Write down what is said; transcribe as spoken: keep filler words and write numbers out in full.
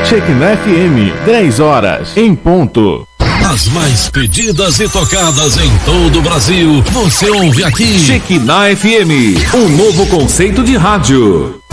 Shekinah F M, dez horas, em ponto. As mais pedidas e tocadas em todo o Brasil, você ouve aqui. Shekinah F M, um novo conceito de rádio.